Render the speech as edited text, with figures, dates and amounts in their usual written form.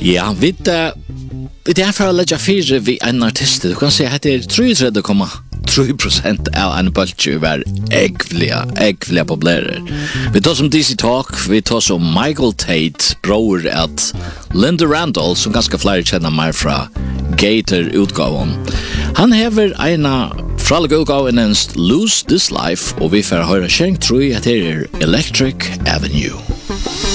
Ja, vi er for å legge fire vi en artist. Du kan se at det 33,3% av en bølge var eggvliga populærer. Vi tar som DC Talk, vi tar som Michael Tate, bror at Linda Randall, som ganske flere kjenner meg fra Gator-utgaven. Han hever en fralige utgaven enn Lose This Life, og vi får høre kjeng tror jeg at det Electric Avenue.